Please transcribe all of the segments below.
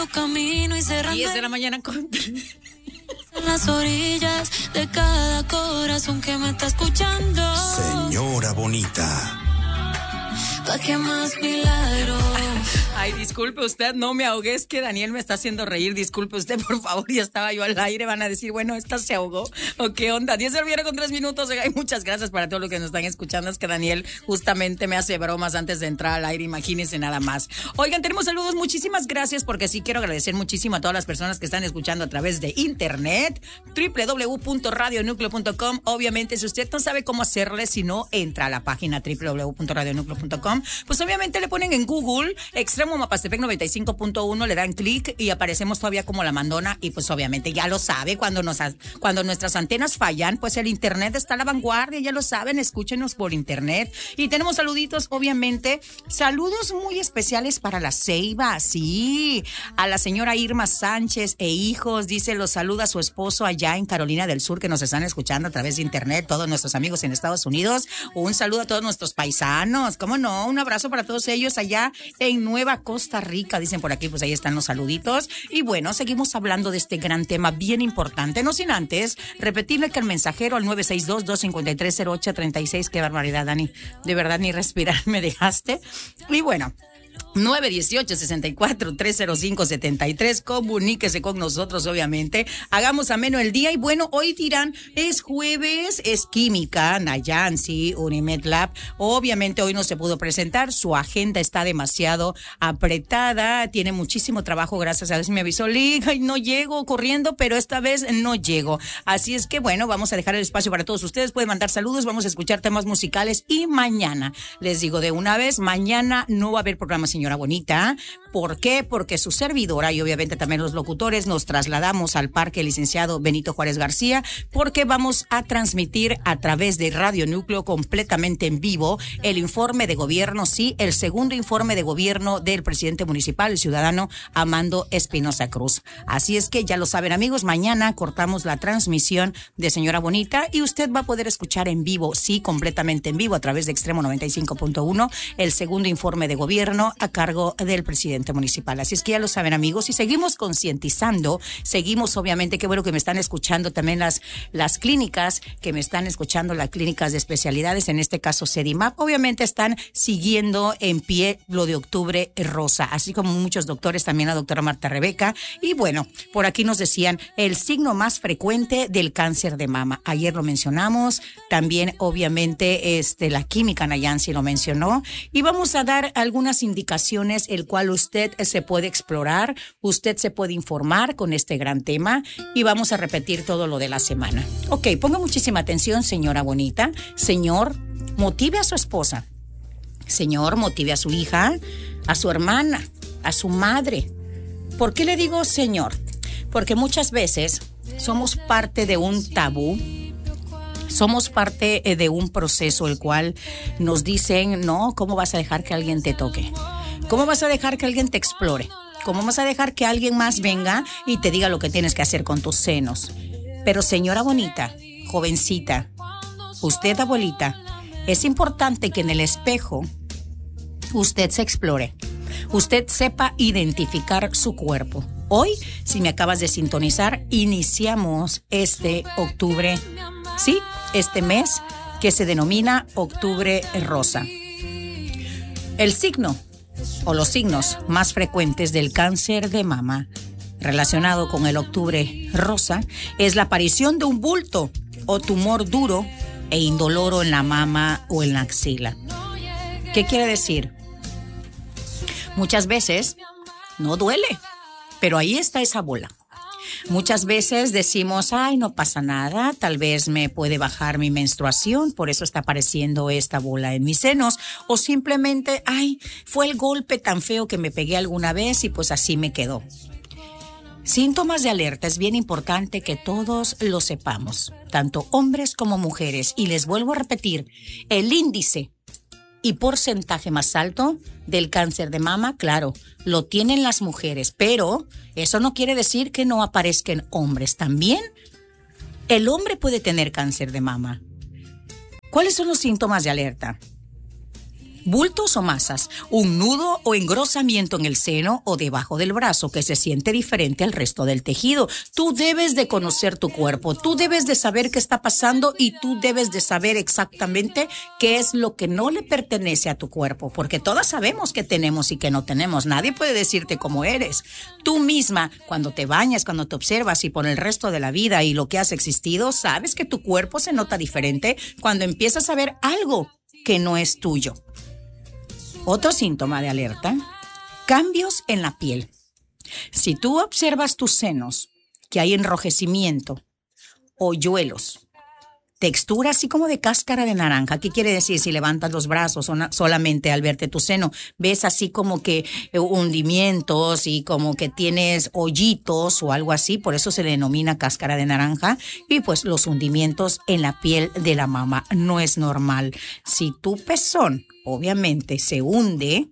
Camino y cerrando 10 de la mañana con... en las orillas de cada corazón que me está escuchando. Señora bonita. ¿Pa' qué más milagros? Ay, disculpe usted, no me ahogué, es que Daniel me está haciendo reír, disculpe usted, por favor, ya estaba yo al aire, van a decir, bueno, esta se ahogó, o qué onda, 10 de la mañana con 3 minutos, ay, muchas gracias para todos los que nos están escuchando, es que Daniel justamente me hace bromas antes de entrar al aire, imagínense nada más. Oigan, tenemos saludos, muchísimas gracias, porque sí quiero agradecer muchísimo a todas las personas que están escuchando a través de internet, www.radionucleo.com, obviamente, si usted no sabe cómo hacerle, si no entra a la página www.radionucleo.com, pues obviamente le ponen en Google, Extremo Mapastepec 95.1, le dan clic y aparecemos todavía como La Mandona y pues obviamente ya lo sabe, cuando nuestras antenas fallan, pues el internet está a la vanguardia, ya lo saben, escúchenos por internet. Y tenemos saluditos, obviamente, saludos muy especiales para la Ceiba, sí, a la señora Irma Sánchez e hijos, dice, los saluda a su esposo allá en Carolina del Sur, que nos están escuchando a través de internet, todos nuestros amigos en Estados Unidos, un saludo a todos nuestros paisanos, cómo no, un abrazo para todos ellos allá en Nueva Costa Rica, dicen por aquí, pues ahí están los saluditos. Y bueno, seguimos hablando de este gran tema bien importante, no sin antes repetirle que el mensajero al 962-253-0836, qué barbaridad, Dani, de verdad ni respirar me dejaste. Y bueno, 918-64-305-73, comuníquese con nosotros, obviamente, hagamos ameno el día. Y bueno, hoy dirán, es jueves, es química, Nayansi, Unimed Lab, obviamente hoy no se pudo presentar, su agenda está demasiado apretada, tiene muchísimo trabajo, gracias a Dios me avisó, Liga, y no llego corriendo, pero esta vez no llego, así es que bueno, vamos a dejar el espacio para todos ustedes, pueden mandar saludos, vamos a escuchar temas musicales y mañana, les digo de una vez, mañana no va a haber programa, señora bonita. ¿Por qué? Porque su servidora y obviamente también los locutores nos trasladamos al Parque Licenciado Benito Juárez García porque vamos a transmitir a través de Radio Núcleo completamente en vivo el informe de gobierno, sí, el segundo informe de gobierno del presidente municipal, el ciudadano Amando Espinosa Cruz. Así es que ya lo saben, amigos, mañana cortamos la transmisión de Señora Bonita y usted va a poder escuchar en vivo, sí, completamente en vivo a través de Extremo 95.1 el segundo informe de gobierno a cargo del presidente municipal. Así es que ya lo saben, amigos, y seguimos concientizando, seguimos obviamente, qué bueno que me están escuchando también las clínicas, que me están escuchando las clínicas de especialidades, en este caso CEDIMAP, obviamente están siguiendo en pie lo de Octubre Rosa, así como muchos doctores, también la doctora Marta Rebeca, y bueno, por aquí nos decían, el signo más frecuente del cáncer de mama, ayer lo mencionamos, también obviamente la química Nayansi lo mencionó, y vamos a dar algunas indicaciones, el cual usted se puede explorar, usted se puede informar con este gran tema y vamos a repetir todo lo de la semana. Ok, ponga muchísima atención, señora bonita. Señor, motive a su esposa. Señor, motive a su hija, a su hermana, a su madre. ¿Por qué le digo señor? Porque muchas veces somos parte de un tabú. Somos parte de un proceso el cual nos dicen, no, ¿cómo vas a dejar que alguien te toque? ¿Cómo vas a dejar que alguien te explore? ¿Cómo vas a dejar que alguien más venga y te diga lo que tienes que hacer con tus senos? Pero señora bonita, jovencita, usted abuelita, es importante que en el espejo usted se explore. Usted sepa identificar su cuerpo. Hoy, si me acabas de sintonizar, iniciamos este octubre, sí, este mes que se denomina Octubre Rosa. El signo o los signos más frecuentes del cáncer de mama relacionado con el octubre rosa es la aparición de un bulto o tumor duro e indoloro en la mama o en la axila. ¿Qué quiere decir? Muchas veces no duele, pero ahí está esa bola. Muchas veces decimos, ay, no pasa nada, tal vez me puede bajar mi menstruación, por eso está apareciendo esta bola en mis senos, o simplemente, ay, fue el golpe tan feo que me pegué alguna vez y pues así me quedó. Síntomas de alerta, es bien importante que todos lo sepamos, tanto hombres como mujeres, y les vuelvo a repetir, el índice y porcentaje más alto del cáncer de mama, claro, lo tienen las mujeres, pero eso no quiere decir que no aparezcan hombres. También el hombre puede tener cáncer de mama. ¿Cuáles son los síntomas de alerta? bultos o masas, un nudo o engrosamiento en el seno o debajo del brazo que se siente diferente al resto del tejido. Tú debes de conocer tu cuerpo, tú debes de saber qué está pasando y tú debes de saber exactamente qué es lo que no le pertenece a tu cuerpo, porque todas sabemos qué tenemos y qué no tenemos. Nadie puede decirte cómo eres. Tú misma, cuando te bañas, cuando te observas y por el resto de la vida y lo que has existido, sabes que tu cuerpo se nota diferente cuando empiezas a ver algo que no es tuyo. Otro síntoma de alerta, cambios en la piel. Si tú observas tus senos, que hay enrojecimiento, hoyuelos, textura así como de cáscara de naranja. ¿Qué quiere decir? Si levantas los brazos solamente al verte tu seno, ves así como que hundimientos y como que tienes hoyitos o algo así, por eso se le denomina cáscara de naranja. Y pues los hundimientos en la piel de la mama no es normal. Si tu pezón obviamente se hunde,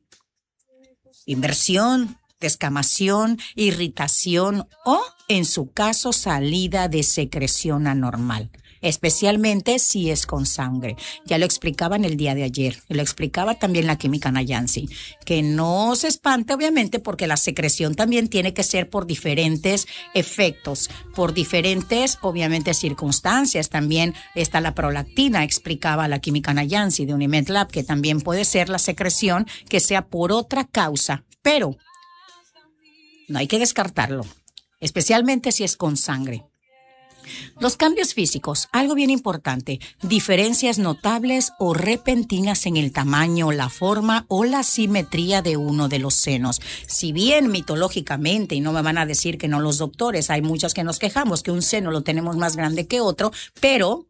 inversión, descamación, irritación o, en su caso, salida de secreción anormal, especialmente si es con sangre. Ya lo explicaba en el día de ayer, lo explicaba también la química Nayansi, que no se espante obviamente porque la secreción también tiene que ser por diferentes efectos, por diferentes obviamente circunstancias. También está la prolactina, explicaba la química Nayansi de Unimed Lab, que también puede ser la secreción que sea por otra causa, pero no hay que descartarlo, especialmente si es con sangre. Los cambios físicos, algo bien importante, diferencias notables o repentinas en el tamaño, la forma o la simetría de uno de los senos. Si bien mitológicamente, y no me van a decir que no los doctores, hay muchos que nos quejamos que un seno lo tenemos más grande que otro, pero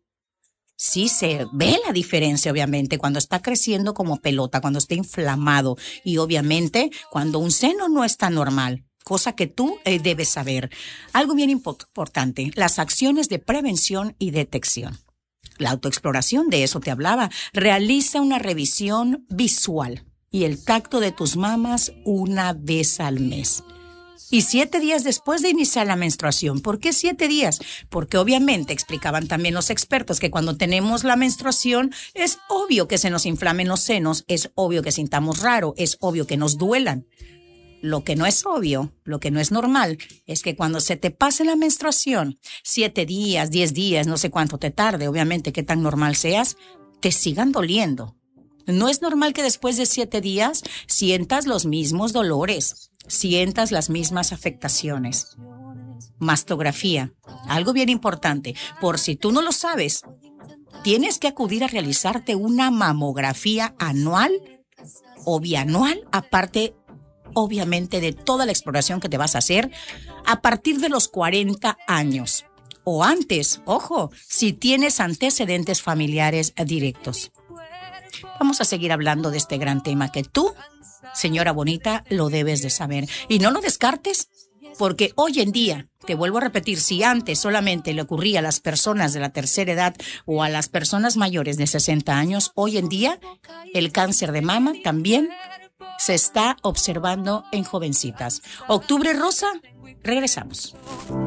sí se ve la diferencia, obviamente, cuando está creciendo como pelota, cuando está inflamado y obviamente cuando un seno no está normal. Cosa que tú debes saber. Algo bien importante, las acciones de prevención y detección. La autoexploración, de eso te hablaba. Realiza una revisión visual y el tacto de tus mamas una vez al mes. Y 7 días después de iniciar la menstruación. ¿Por qué 7 días? Porque obviamente explicaban también los expertos que cuando tenemos la menstruación es obvio que se nos inflamen los senos, es obvio que sintamos raro, es obvio que nos duelan. Lo que no es obvio, lo que no es normal, es que cuando se te pase la menstruación, 7 días, 10 días, no sé cuánto te tarde, obviamente qué tan normal seas, te sigan doliendo. No es normal que después de 7 días sientas los mismos dolores, sientas las mismas afectaciones. Mastografía, algo bien importante, por si tú no lo sabes, tienes que acudir a realizarte una mamografía anual o bianual, aparte obviamente de toda la exploración que te vas a hacer a partir de los 40 años o antes, ojo, si tienes antecedentes familiares directos. Vamos a seguir hablando de este gran tema que tú, señora bonita, lo debes de saber. Y no lo descartes, porque hoy en día, te vuelvo a repetir, si antes solamente le ocurría a las personas de la tercera edad o a las personas mayores de 60 años, hoy en día el cáncer de mama también se está observando en jovencitas. Octubre Rosa, regresamos.